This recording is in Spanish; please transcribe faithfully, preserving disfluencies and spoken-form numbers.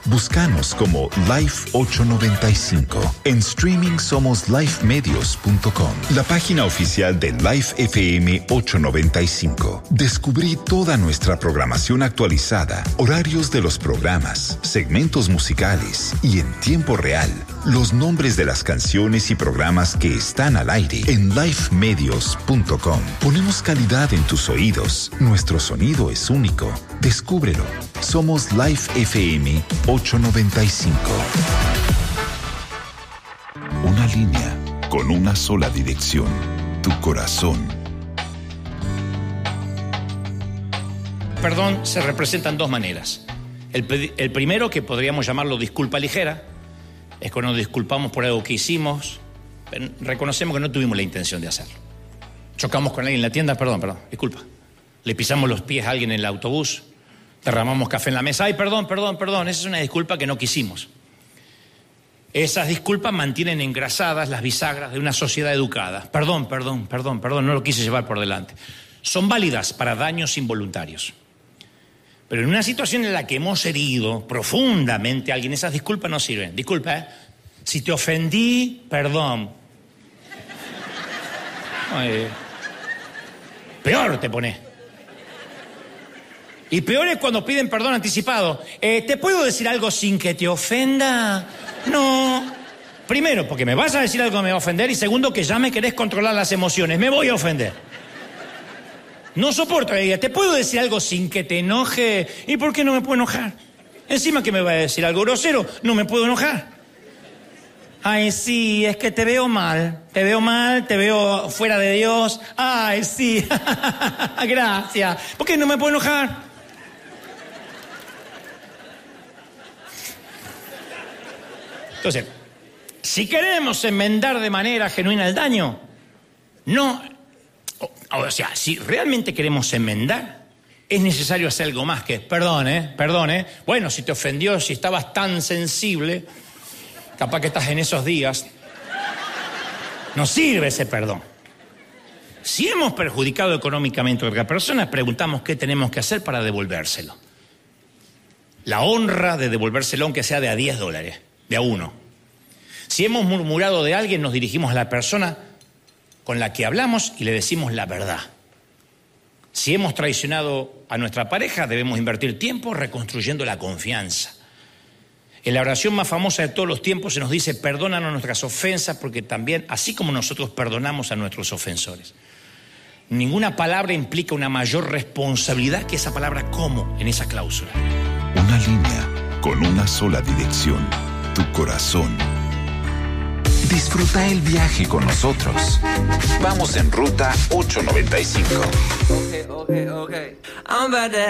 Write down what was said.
Búscanos como Life ochocientos noventa y cinco. En streaming somos life medios punto com, la página oficial de Life F M ochocientos noventa y cinco. Descubrí toda nuestra programación actualizada, horarios de los programas, segmentos musicales y en tiempo real, los nombres de las canciones y programas que están al aire en life medios punto com. Ponemos calidad en tus oídos. Nuestro sonido es único. Descúbrelo. Somos Life F M ochocientos noventa y cinco. Una línea con una sola dirección. Tu corazón. Perdón se representa en dos maneras. El, el primero, que podríamos llamarlo disculpa ligera, es cuando nos disculpamos por algo que hicimos, pero reconocemos que no tuvimos la intención de hacerlo. Chocamos con alguien en la tienda, perdón, perdón, disculpa. Le pisamos los pies a alguien en el autobús, derramamos café en la mesa, ay, perdón, perdón, perdón, esa es una disculpa que no quisimos. Esas disculpas mantienen engrasadas las bisagras de una sociedad educada. Perdón, perdón, perdón, perdón, no lo quise llevar por delante. Son válidas para daños involuntarios. Pero en una situación en la que hemos herido profundamente a alguien, esas disculpas no sirven. Disculpa, ¿eh? Si te ofendí, perdón. Ay, peor te pone. Y peor es cuando piden perdón anticipado. Eh, ¿Te puedo decir algo sin que te ofenda? No. Primero, porque me vas a decir algo que me va a ofender. Y segundo, que ya me querés controlar las emociones. Me voy a ofender. No soporto que diga, ¿te puedo decir algo sin que te enoje? ¿Y por qué no me puedo enojar? Encima que me va a decir algo grosero, no me puedo enojar. Ay, sí, es que te veo mal. Te veo mal, te veo fuera de Dios. Ay, sí. Gracias. ¿Por qué no me puedo enojar? Entonces, si queremos enmendar de manera genuina el daño, no... O, o sea, si realmente queremos enmendar, es necesario hacer algo más que, perdón, ¿eh? Perdón, ¿eh? Bueno, si te ofendió, si estabas tan sensible, capaz que estás en esos días, no sirve ese perdón. Si hemos perjudicado económicamente a otra persona, preguntamos qué tenemos que hacer para devolvérselo. La honra de devolvérselo, aunque sea de a diez dólares, de a uno. Si hemos murmurado de alguien, nos dirigimos a la persona con la que hablamos y le decimos la verdad. Si hemos traicionado a nuestra pareja, debemos invertir tiempo reconstruyendo la confianza. En la oración más famosa de todos los tiempos se nos dice, perdónanos nuestras ofensas, porque también, así como nosotros perdonamos a nuestros ofensores. Ninguna palabra implica una mayor responsabilidad que esa palabra como en esa cláusula. Una línea con una sola dirección. Tu corazón. Disfruta el viaje con nosotros. Vamos en ruta ochocientos noventa y cinco. Okay, okay, okay. I'm about to